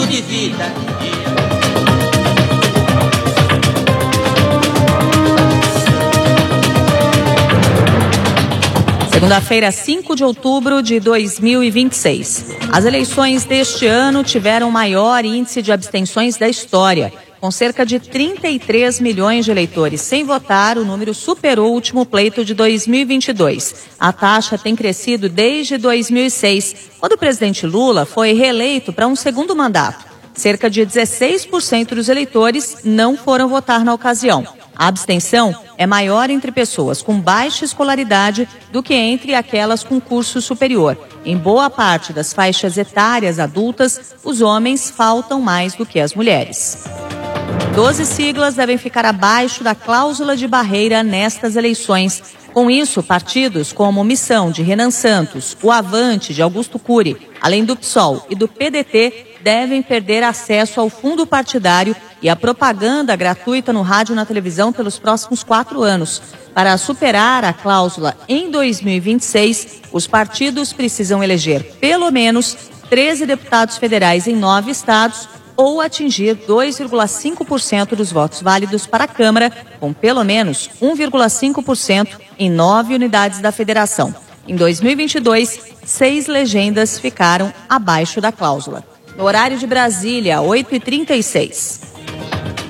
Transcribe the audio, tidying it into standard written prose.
estilo de vida. Segunda-feira, 5 de outubro de 2026. As eleições deste ano tiveram o maior índice de abstenções da história. Com cerca de 33 milhões de eleitores sem votar, o número superou o último pleito de 2022. A taxa tem crescido desde 2006, quando o presidente Lula foi reeleito para um segundo mandato. Cerca de 16% dos eleitores não foram votar na ocasião. A abstenção é maior entre pessoas com baixa escolaridade do que entre aquelas com curso superior. Em boa parte das faixas etárias adultas, os homens faltam mais do que as mulheres. 12 siglas devem ficar abaixo da cláusula de barreira nestas eleições. Com isso, partidos como Missão, de Renan Santos, o Avante, de Augusto Cury, além do PSOL e do PDT, devem perder acesso ao fundo partidário e à propaganda gratuita no rádio e na televisão pelos próximos 4 anos. Para superar a cláusula em 2026, os partidos precisam eleger pelo menos 13 deputados federais em 9 estados ou atingir 2,5% dos votos válidos para a Câmara, com pelo menos 1,5% em 9 unidades da federação. Em 2022, 6 legendas ficaram abaixo da cláusula. No horário de Brasília, 8h36.